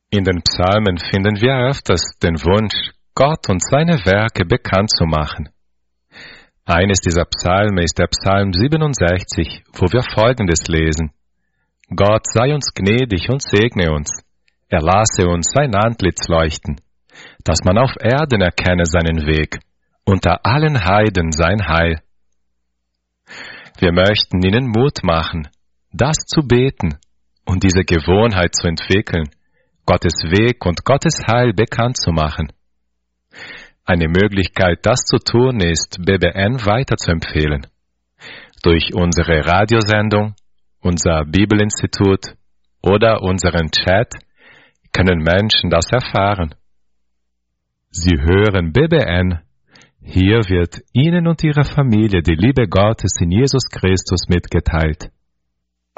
In den Psalmen finden wir öfters den Wunsch, Gott und seine Werke bekannt zu machen. Eines dieser Psalme ist der Psalm 67, wo wir Folgendes lesen: Gott sei uns gnädig und segne uns. Er lasse uns sein Antlitz leuchten, dass man auf Erden erkenne seinen Weg, unter allen Heiden sein Heil. Wir möchten Ihnen Mut machen, das zu beten und diese Gewohnheit zu entwickeln, Gottes Weg und Gottes Heil bekannt zu machen. Eine Möglichkeit, das zu tun, ist, BBN weiterzuempfehlen. Durch unsere Radiosendung, unser Bibelinstitut oder unseren Chat können Menschen das erfahren. Sie hören BBN. Hier wird Ihnen und Ihrer Familie die Liebe Gottes in Jesus Christus mitgeteilt.